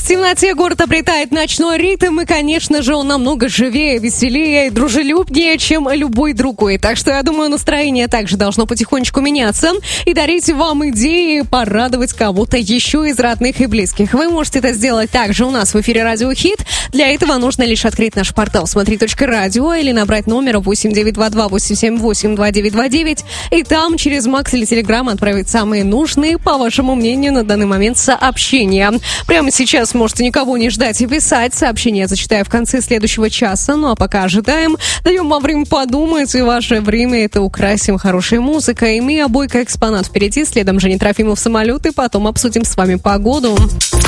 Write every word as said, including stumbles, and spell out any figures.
В темноте город обретает ночной ритм, и, конечно же, он намного живее, веселее и дружелюбнее, чем любой другой. Так что, я думаю, настроение также должно потихонечку меняться и дарить вам идеи, порадовать кого-то еще из родных и близких. Вы можете это сделать также у нас в эфире Радио Хит. Для этого нужно лишь открыть наш портал смотри точка радио или набрать номер восемь девять два два восемь семь восемь два девять два девять, и там через Макс или Телеграм отправить самые нужные, по вашему мнению, на данный момент сообщения. Прямо сейчас можете никого не ждать и писать. Сообщение я зачитаю в конце следующего часа. Ну а пока ожидаем, даем вам время подумать, и ваше время это украсим хорошей музыкой. Миа Бойка экспонат впереди, следом Женя Трофимов самолет, и потом обсудим с вами погоду.